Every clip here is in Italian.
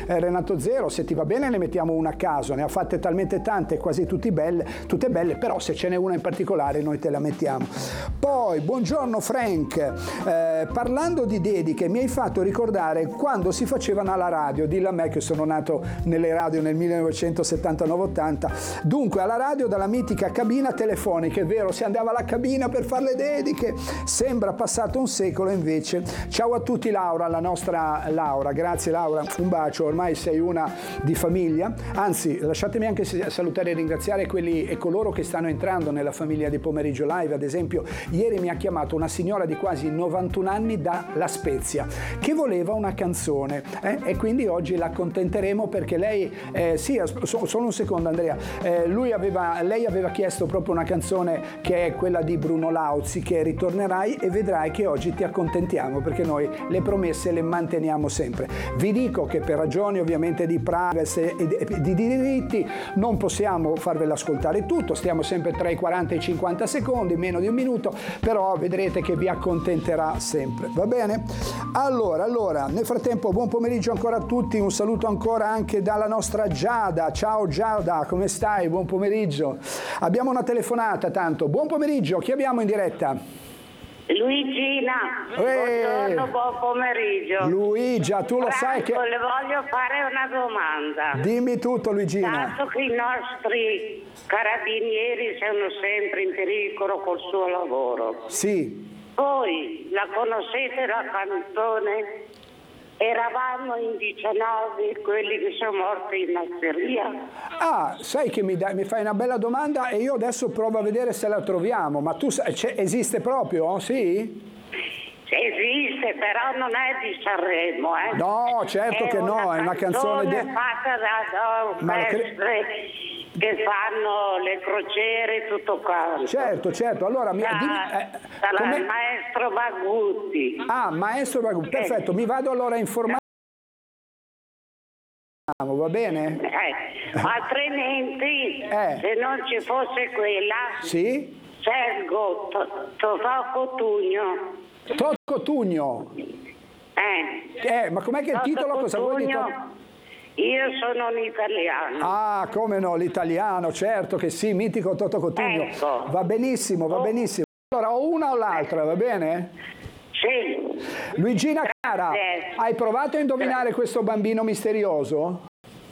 Renato Zero, se ti va bene ne mettiamo una a caso, ne ha fatte talmente tante, quasi tutte belle, però se ce n'è una in particolare noi te la mettiamo. Poi, buongiorno Frank, parlando di dediche mi hai fatto ricordare quando si facevano alla radio, dillo a me che sono nato nelle radio nel 1979-80, dunque alla radio dalla mitica cabina telefonica, è vero, si andava alla cabina per fare le dediche, sembra passato un secolo invece. Ciao a tutti Laura, la nostra Laura, grazie Laura, un bacio, ormai sei una di famiglia, anzi lasciatemi anche salutare e ringraziare quelli e coloro che stanno entrando nella famiglia di Pomeriggio Live. Ad esempio ieri mi ha chiamato una signora di quasi 91 anni da La Spezia che voleva una canzone e quindi oggi la accontenteremo perché lei solo un secondo Andrea, lei aveva chiesto proprio una canzone che è quella di Bruno Lauzi, che è Ritornerai, e vedrai che oggi ti accontentiamo perché noi le promesse le manteniamo sempre. Vi dico che per ragioni ovviamente di privacy e di diritti non possiamo farvela ascoltare tutto, stiamo sempre tra i 40 e i 50 secondi, meno di un minuto, però vedrete che vi accontenterà sempre, va bene? Allora, nel frattempo buon pomeriggio ancora a tutti, un saluto ancora anche dalla nostra Giada. Ciao Giada, come stai? Buon pomeriggio. Abbiamo una telefonata, tanto. Buon pomeriggio, chi abbiamo in diretta? Luigina, buongiorno, buon pomeriggio. Luigia, tu lo sai che... le voglio fare una domanda. Dimmi tutto Luigina. Dato che i nostri carabinieri sono sempre in pericolo col suo lavoro. Sì. Voi la conoscete la canzone? Eravamo in 19 quelli che sono morti in masseria. Ah, sai che mi fai una bella domanda e io adesso provo a vedere se la troviamo, ma tu esiste proprio? Sì? Esiste, però non è di Sanremo, eh? No, certo che no, è una canzone fatta da orchestre che fanno le crociere e tutto quanto. Certo, allora il maestro Bagutti. Ah, maestro Bagutti, perfetto, mi vado allora a informare. Va bene? Altrimenti, se non ci fosse quella, sì? scelgo Totò Cotugno. Ma com'è che il titolo? Cosa vuoi dire? Io sono un italiano. Ah, come no, l'italiano, certo che sì, mitico Toto Cotugno. Ecco. Va benissimo. Allora, o una o l'altra, va bene? Sì. Luigina cara, hai provato a indovinare questo bambino misterioso?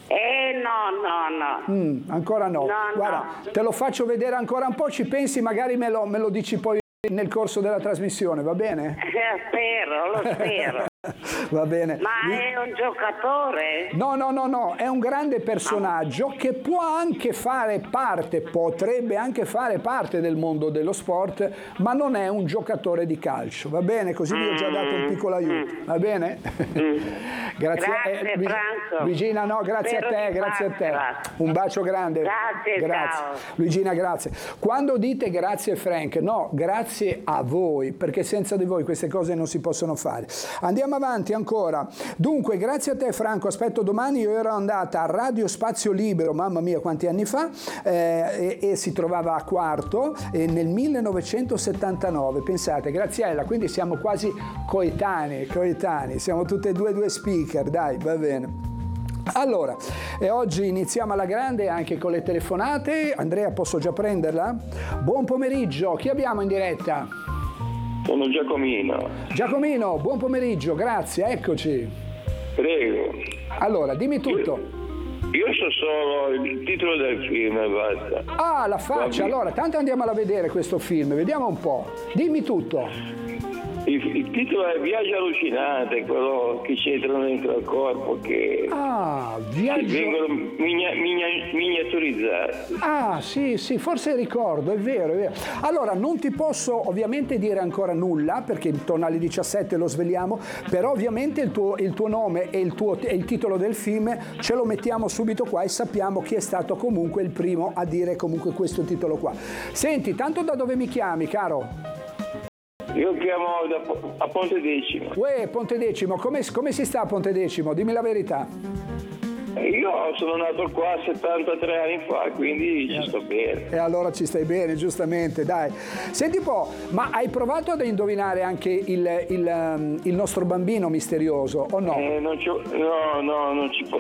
No. Ancora no. Guarda, te lo faccio vedere ancora un po', ci pensi, magari me lo dici poi nel corso della trasmissione, va bene? Lo spero. Va bene. Ma è un giocatore? No, è un grande personaggio che può anche fare parte, potrebbe anche fare parte del mondo dello sport, ma non è un giocatore di calcio, va bene? Così vi ho già dato un piccolo aiuto, va bene? Grazie Franco. Luigina, no, grazie a te. Un bacio grande. Grazie. Ciao. Luigina, grazie. Quando dite grazie Frank, no, grazie a voi, perché senza di voi queste cose non si possono fare. Andiamo avanti ancora. Dunque, grazie a te Franco, aspetto domani. Io ero andata a Radio Spazio Libero, mamma mia quanti anni fa, e si trovava a Quarto nel 1979, pensate, Graziella, quindi siamo quasi coetanei, siamo tutte e due speaker, dai, va bene. Allora, oggi iniziamo alla grande anche con le telefonate. Andrea, posso già prenderla? Buon pomeriggio, chi abbiamo in diretta? Sono Giacomino, buon pomeriggio, grazie, eccoci. Prego. Allora, dimmi tutto. Io so solo il titolo del film e basta. Ah, la faccia, allora, tanto andiamo a vedere questo film, vediamo un po'. Dimmi tutto. Il titolo è Viaggio allucinante, quello che c'entrano dentro al corpo, che vengono miniaturizzati. Ah, sì, forse ricordo, è vero. Allora, non ti posso ovviamente dire ancora nulla, perché intorno alle 17 lo sveliamo, però ovviamente il tuo nome e il titolo del film ce lo mettiamo subito qua e sappiamo chi è stato comunque il primo a dire comunque questo titolo qua. Senti, tanto da dove mi chiami, caro? Io chiamo a Pontedecimo. Pontedecimo, come si sta a Pontedecimo? Dimmi la verità. Io sono nato qua 73 anni fa, quindi ci sto bene. E allora ci stai bene, giustamente, dai. Senti un po', ma hai provato ad indovinare anche il nostro bambino misterioso o no? Non ci